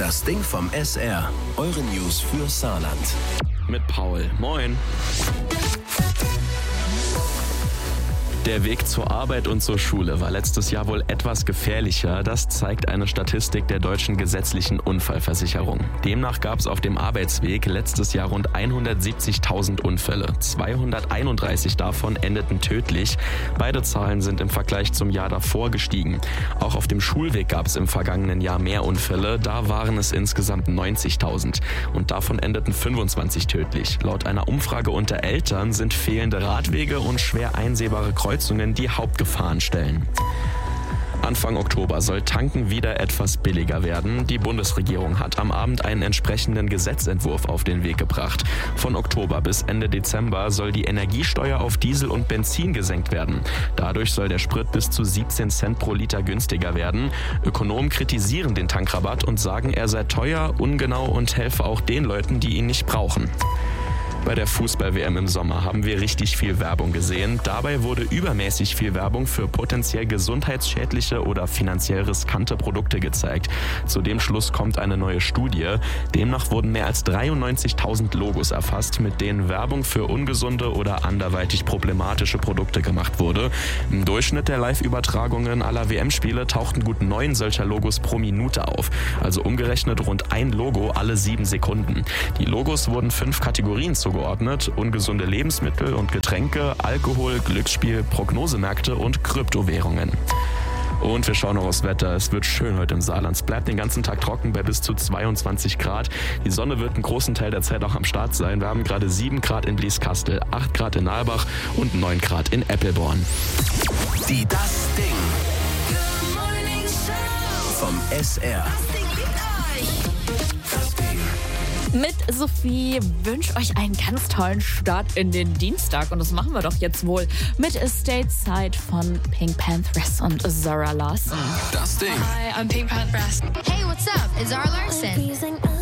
Das Ding vom SR. Eure News für Saarland. Mit Paul. Moin. Der Weg zur Arbeit und zur Schule war letztes Jahr wohl etwas gefährlicher. Das zeigt eine Statistik der Deutschen Gesetzlichen Unfallversicherung. Demnach gab es auf dem Arbeitsweg letztes Jahr rund 170.000 Unfälle. 231 davon endeten tödlich. Beide Zahlen sind im Vergleich zum Jahr davor gestiegen. Auch auf dem Schulweg gab es im vergangenen Jahr mehr Unfälle. Da waren es insgesamt 90.000. Und davon endeten 25 tödlich. Laut einer Umfrage unter Eltern sind fehlende Radwege und schwer einsehbare Kreuzungen die Hauptgefahren stellen. Anfang Oktober soll Tanken wieder etwas billiger werden. Die Bundesregierung hat am Abend einen entsprechenden Gesetzentwurf auf den Weg gebracht. Von Oktober bis Ende Dezember soll die Energiesteuer auf Diesel und Benzin gesenkt werden. Dadurch soll der Sprit bis zu 17 Cent pro Liter günstiger werden. Ökonomen kritisieren den Tankrabatt und sagen, er sei teuer, ungenau und helfe auch den Leuten, die ihn nicht brauchen. Bei der Fußball-WM im Sommer haben wir richtig viel Werbung gesehen. Dabei wurde übermäßig viel Werbung für potenziell gesundheitsschädliche oder finanziell riskante Produkte gezeigt. Zu dem Schluss kommt eine neue Studie. Demnach wurden mehr als 93.000 Logos erfasst, mit denen Werbung für ungesunde oder anderweitig problematische Produkte gemacht wurde. Im Durchschnitt der Live-Übertragungen aller WM-Spiele tauchten gut 9 solcher Logos pro Minute auf. Also umgerechnet rund ein Logo alle 7 Sekunden. Die Logos wurden 5 Kategorien zugeordnet: ungesunde Lebensmittel und Getränke, Alkohol, Glücksspiel, Prognosemärkte und Kryptowährungen. Und wir schauen noch aufs Wetter. Es wird schön heute im Saarland. Es bleibt den ganzen Tag trocken bei bis zu 22 Grad. Die Sonne wird einen großen Teil der Zeit auch am Start sein. Wir haben gerade 7 Grad in Blieskastel, 8 Grad in Nalbach und 9 Grad in Eppelborn. Die Das Ding vom SR. Mit Sophie wünsche euch einen ganz tollen Start in den Dienstag. Und das machen wir doch jetzt wohl mit A Stateside von Pink Panthers und Zara Larsson. Das Ding. Hi, I'm Pink Panthers. Hey, what's up? It's Zara Larsson.